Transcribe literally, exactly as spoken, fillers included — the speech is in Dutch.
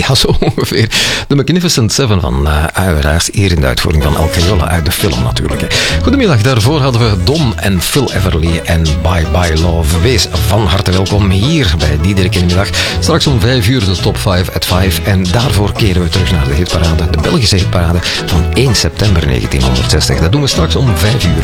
Ja, zo ongeveer. De Magnificent Seven van uh, Uieraars, hier in de uitvoering van El Cayola uit de film natuurlijk. Hè. Goedemiddag, daarvoor hadden we Don en Phil Everly en Bye Bye Love. Wees van harte welkom hier bij Diederik in de middag. Straks om vijf uur de top vijf at vijf en daarvoor keren we terug naar de hitparade, de Belgische hitparade van één september negentienhonderdzestig. Dat doen we straks om vijf uur.